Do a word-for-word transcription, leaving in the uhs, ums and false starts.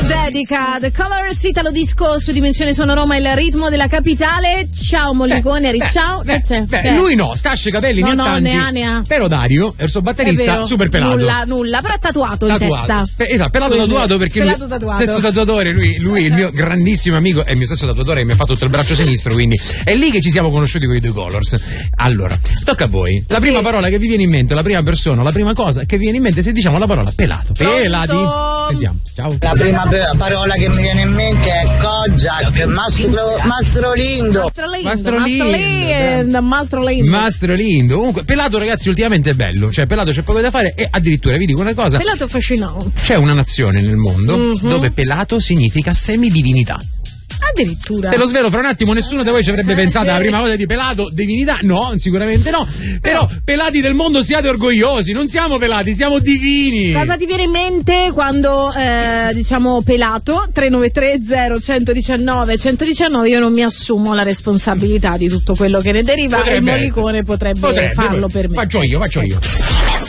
dedica The Colors, Italo Disco su Dimensione Sono Roma, il ritmo della capitale. Ciao Mollicone, Eri, ciao. Beh, c'è? beh, C'è? lui no, stasce capelli, No, ne ha no, tanti. ne ha, ne ha. Però Dario, il suo batterista, super pelato. Nulla, nulla, però è tatuato, in Tatuato. testa. Pe- esatto, pelato Quindi, tatuato perché pelato lui tatuato. stesso tatuatore, lui, lui il mio grandissimo amico, è il mio stesso tatuatore che mi ha fatto tutto il braccio sinistro, quindi è lì che ci siamo conosciuti con i due Colors. Allora, tocca a voi. La prima Sì. parola che vi viene in mente, la prima persona, la prima cosa che vi viene in mente se diciamo la parola pelato. Pelati. Sentiamo. Ciao. La prima pe- parola che mi viene in mente è Kojak, Mastro, Mastro Lindo. Mastro Lindo, Mastro Mastro Lindo, Lindo, Mastro Lindo. Mastro Lindo. Comunque, pelato ragazzi ultimamente è bello, cioè pelato c'è poco da fare e addirittura vi dico una cosa. Pelato affascinante. C'è una nazione nel mondo Mhm. dove pelato significa semidivinità. Addirittura. Te lo svelo fra un attimo, nessuno di voi ci avrebbe Eh, pensato alla sì. prima cosa di pelato, divinità? No, sicuramente no. Però pelati del mondo siate orgogliosi, non siamo pelati, siamo divini. Cosa ti viene in mente quando eh, diciamo pelato? tre nove tre zero uno uno nove uno uno nove. Io non mi assumo la responsabilità di tutto quello che ne deriva. Potrebbe e il Morricone essere. potrebbe, Potrebbe, farlo per me. Faccio io, faccio io.